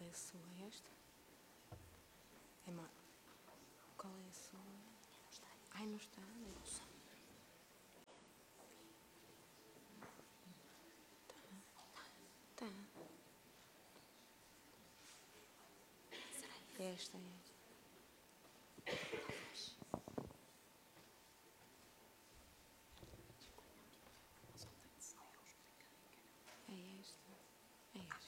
é a sua? Esta? É má. Qual é a sua? Não está. Ai, não está. Tá. Esta é.